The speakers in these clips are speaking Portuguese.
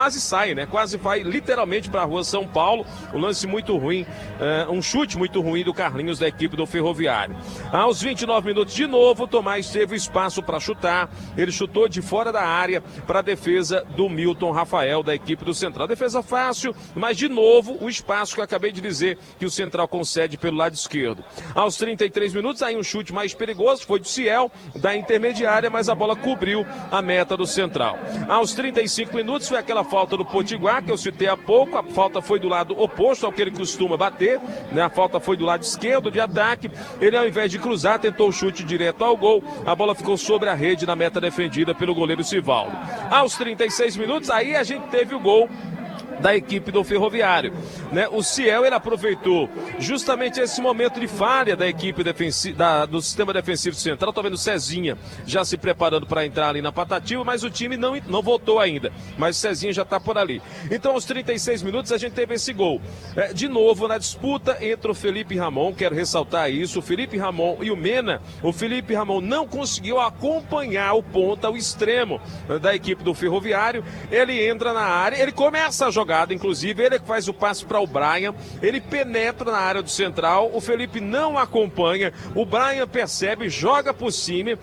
quase sai, né? Quase vai literalmente para a rua São Paulo. Um lance muito ruim, um chute muito ruim do Carlinhos da equipe do Ferroviário. Aos 29 minutos de novo, o Tomás teve espaço para chutar. Ele chutou de fora da área para a defesa do Milton Rafael da equipe do Central. Defesa fácil, mas de novo o espaço que eu acabei de dizer que o Central concede pelo lado esquerdo. Aos 33 minutos, aí um chute mais perigoso, foi do Ciel, da intermediária, mas a bola cobriu a meta do Central. Aos 35 minutos foi aquela falta do Potiguar, que eu citei há pouco. A falta foi do lado oposto ao que ele costuma bater, né? A falta foi do lado esquerdo de ataque. Ele, ao invés de cruzar, tentou o chute direto ao gol. A bola ficou sobre a rede na meta defendida pelo goleiro Sivaldo. Aos 36 minutos, aí a gente teve o gol da equipe do Ferroviário, né? O Ciel, ele aproveitou justamente esse momento de falha da equipe defensiva, do sistema defensivo central. Tô vendo o Cezinha já se preparando para entrar ali na Patativa, mas o time não voltou ainda, mas o Cezinha já tá por ali. Então, aos 36 minutos, a gente teve esse gol. De novo, na disputa entre o Felipe Ramon, quero ressaltar isso, o Felipe Ramon e o Mena. O Felipe Ramon não conseguiu acompanhar o ponta, o extremo da equipe do Ferroviário. Ele entra na área, ele começa a jogar, inclusive, ele faz o passe para o Brian, ele penetra na área do Central, o Felipe não acompanha, o Brian percebe, joga por cima,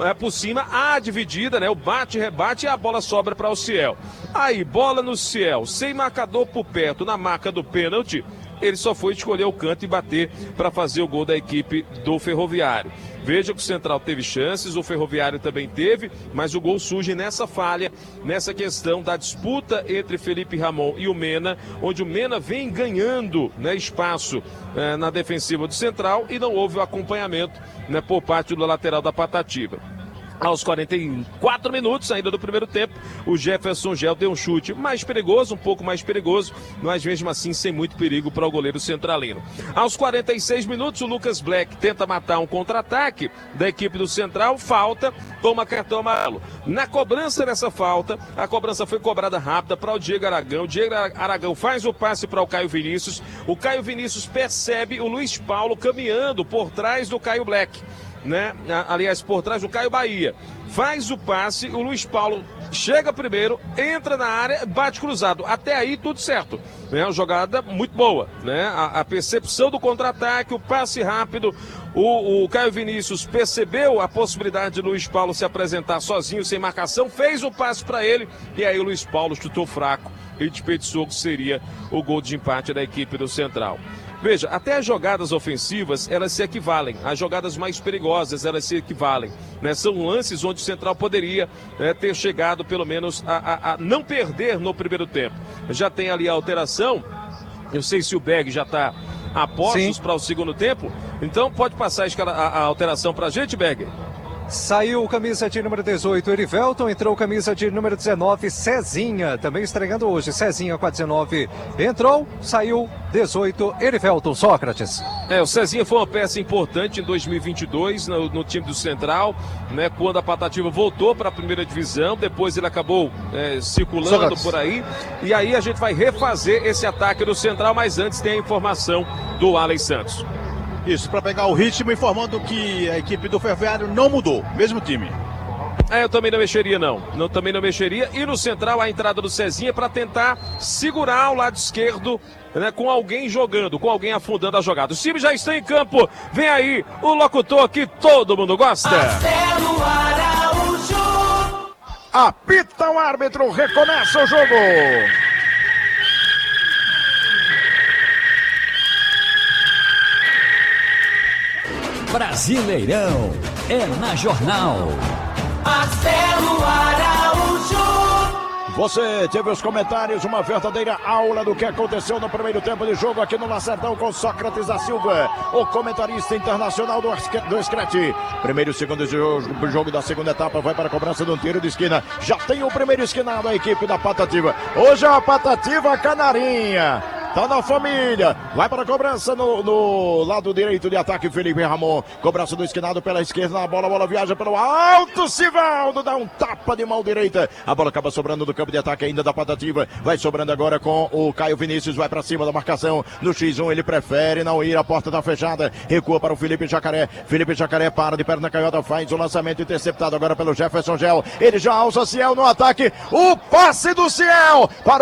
a dividida, né? O bate-rebate e a bola sobra para o Ciel. Aí, bola no Ciel, sem marcador por perto, na marca do pênalti, ele só foi escolher o canto e bater para fazer o gol da equipe do Ferroviário. Veja que o Central teve chances, o Ferroviário também teve, mas o gol surge nessa falha, nessa questão da disputa entre Felipe Ramon e o Mena, onde o Mena vem ganhando, né, espaço na defensiva do Central e não houve o acompanhamento, né, por parte do lateral da Patativa. Aos 44 minutos ainda do primeiro tempo, o Jefferson Gel deu um chute mais perigoso, um pouco mais perigoso, mas mesmo assim sem muito perigo para o goleiro centralino. Aos 46 minutos, o Lucas Black tenta matar um contra-ataque da equipe do Central, falta, toma cartão amarelo. Na cobrança dessa falta, a cobrança foi cobrada rápida para o Diego Aragão. O Diego Aragão faz o passe para o Caio Vinícius. O Caio Vinícius percebe o Luiz Paulo caminhando por trás do Caio Black, né? Aliás, por trás do Caio Bahia. Faz o passe, o Luiz Paulo chega primeiro, entra na área, bate cruzado. Até aí tudo certo, né? Uma jogada muito boa, né? A percepção do contra-ataque, o passe rápido. O Caio Vinícius percebeu a possibilidade de Luiz Paulo se apresentar sozinho, sem marcação, fez o passe para ele e aí o Luiz Paulo chutou fraco e desperdiçou que seria o gol de empate da equipe do Central. Veja, até as jogadas ofensivas, elas se equivalem. As jogadas mais perigosas, elas se equivalem, né? São lances onde o Central poderia ter chegado, pelo menos, a não perder no primeiro tempo. Já tem ali a alteração. Eu sei se o Berg já está a postos para o segundo tempo. Então, pode passar a alteração para a gente, Berg? Saiu camisa de número 18, Erivelton, entrou camisa de número 19, Cezinha, também estreando hoje, Cezinha com a 19, entrou, saiu 18, Erivelton, Sócrates. O Cezinha foi uma peça importante em 2022 no time do Central, né, quando a Patativa voltou para a primeira divisão, depois ele acabou circulando Sócrates por aí, e aí a gente vai refazer esse ataque do Central, mas antes tem a informação do Alex Santos. Isso, para pegar o ritmo, informando que a equipe do Ferroviário não mudou, mesmo time. Eu também não mexeria, também não mexeria. E no Central, a entrada do Cezinha para tentar segurar o lado esquerdo, né, com alguém jogando, com alguém afundando a jogada. O time já está em campo, vem aí o locutor que todo mundo gosta. Marcelo Araújo. Apita o árbitro, recomeça o jogo. Brasileirão é na Jornal. Marcelo Araújo. Você teve os comentários, uma verdadeira aula do que aconteceu no primeiro tempo de jogo aqui no Lacerdão com Sócrates da Silva, o comentarista internacional do Screte. Primeiro e segundo jogo da segunda etapa vai para a cobrança de um tiro de esquina. Já tem o primeiro esquinado a equipe da Patativa. Hoje é a Patativa Canarinha. tá na família. Vai para a cobrança no lado direito de ataque, Felipe Ramon. Cobrança do esquinado pela esquerda, na bola viaja pelo alto, Sivaldo dá um tapa de mão direita. A bola acaba sobrando do campo de ataque ainda da Patativa. Vai sobrando agora com o Caio Vinícius, vai para cima da marcação. No X1 ele prefere não ir, a porta tá fechada. Recua para o Felipe Jacaré. Felipe Jacaré para de perna canhota, faz o lançamento interceptado agora pelo Jefferson Gel. Ele já alça Ciel no ataque. O passe do Ciel para